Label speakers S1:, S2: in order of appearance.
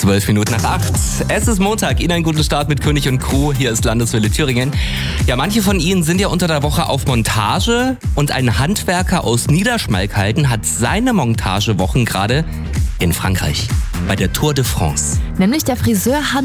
S1: 7:12. Es ist Montag, Ihnen einen guten Start mit König und Crew. Hier ist Landeswelle Thüringen. Ja, manche von Ihnen sind ja unter der Woche auf Montage und ein Handwerker aus Niederschmalkalden hat seine Montagewochen gerade in Frankreich bei der Tour de France.
S2: Nämlich der Friseur